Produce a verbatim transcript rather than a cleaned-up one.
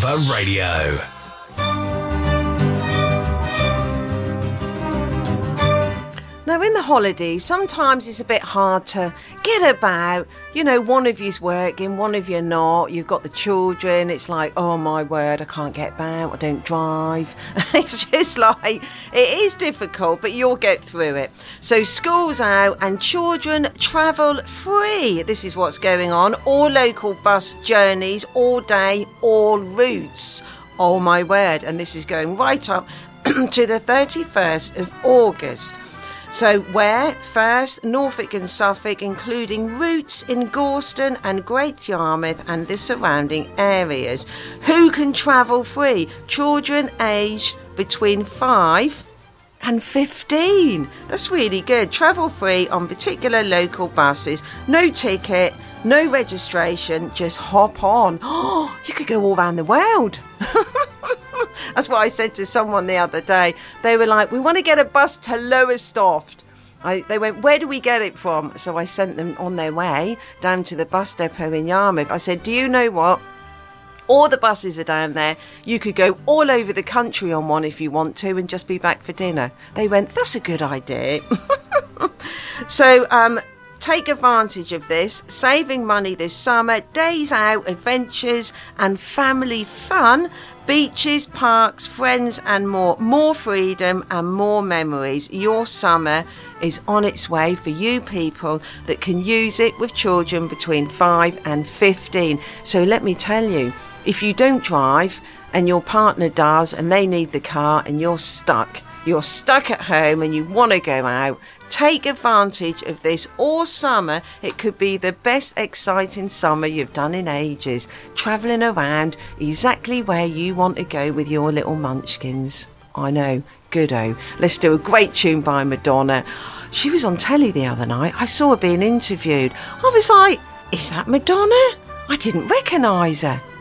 Brother Radio. Now, in the holidays, sometimes it's a bit hard to get about. You know, one of you's working, one of you not. You've got the children. It's like, oh, my word, I can't get about. I don't drive. It's just like, it is difficult, but you'll get through it. So school's out and children travel free. This is what's going on. All local bus journeys, all day, all routes. Oh, my word. And this is going right up to the thirty-first of August. So where? First, Norfolk and Suffolk, including routes in Gorston and Great Yarmouth and the surrounding areas. Who can travel free? Children aged between five and fifteen. That's really good. Travel free on particular local buses. No ticket, no registration, just hop on. Oh, you could go all around the world. That's what I said to someone the other day. They were like, we want to get a bus to Lowestoft. I, they went, where do we get it from? So I sent them on their way down to the bus depot in Yarmouth. I said, do you know what? All the buses are down there. You could go all over the country on one if you want to and just be back for dinner. They went, that's a good idea. So, um... take advantage of this, saving money this summer, days out, adventures and family fun, beaches, parks, friends and more. More freedom and more memories. Your summer is on its way for you people that can use it with children between five and fifteen. So let me tell you, if you don't drive and your partner does and they need the car and you're stuck, you're stuck at home and you want to go out, take advantage of this all summer. It could be the best exciting summer you've done in ages. Travelling around exactly where you want to go with your little munchkins. I know, good-o. Let's do a great tune by Madonna. She was on telly the other night. I saw her being interviewed. I was like, is that Madonna? I didn't recognise her.